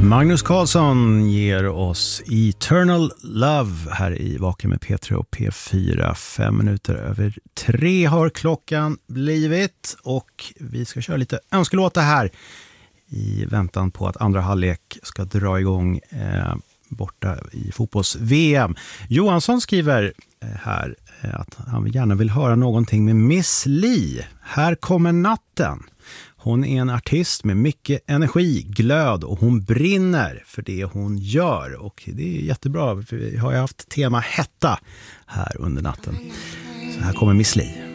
Magnus Carlsson ger oss Eternal Love här i Vaken med P3 och P4. 5:05 har klockan blivit och vi ska köra lite önskelåtar här i väntan på att andra halvlek ska dra igång borta i fotbolls-VM. Johansson skriver här att han gärna vill höra någonting med Miss Li. Här kommer natten. Hon är en artist med mycket energi, glöd och hon brinner för det hon gör. Och det är jättebra, vi har ju haft tema hetta här under natten. Så här kommer Miss Li.